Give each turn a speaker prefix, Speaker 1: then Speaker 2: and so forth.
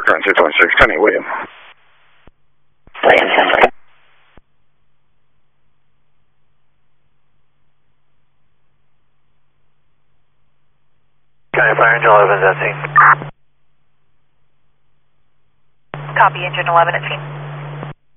Speaker 1: current 616, Kenny William.
Speaker 2: William, 10-3.
Speaker 3: County Fire Engine 11 is at scene.
Speaker 4: Copy, Engine 11 at scene.